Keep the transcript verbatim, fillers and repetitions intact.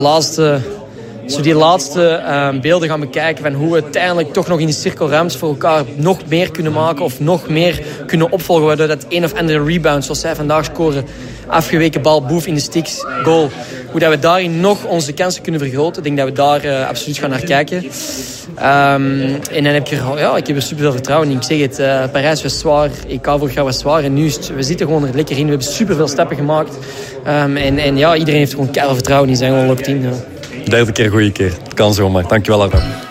Laatste, zo die laatste uh, beelden gaan bekijken van hoe we uiteindelijk toch nog in die cirkelruimtes voor elkaar nog meer kunnen maken of nog meer kunnen opvolgen, waardoor dat een of andere rebound, zoals zij vandaag scoren, afgeweken bal, boef in de sticks, goal. Hoe dat we daarin nog onze kansen kunnen vergroten. Ik denk dat we daar uh, absoluut gaan naar kijken. Um, en dan heb je, ja, ik heb er super veel vertrouwen in. Ik zeg het, uh, Parijs was zwaar, E K vorig jaar was zwaar. En nu is het, we zitten gewoon er lekker in. We hebben super veel stappen gemaakt. Um, en, en ja, iedereen heeft gewoon keihard vertrouwen in zijn gewoon locked in. Ja. Derde keer goede keer. Het kan zomaar. Dankjewel, Arno.